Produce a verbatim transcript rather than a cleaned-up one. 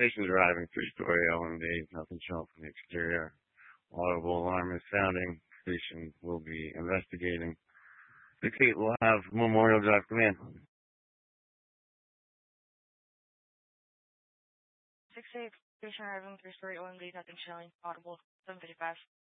Station's arriving, three-story L M D, nothing showing from the exterior. Audible alarm is sounding. Station will be investigating. six eight will have Memorial Drive command. six eight, station arriving, three-story L M D, nothing showing, audible, seven fifty-five.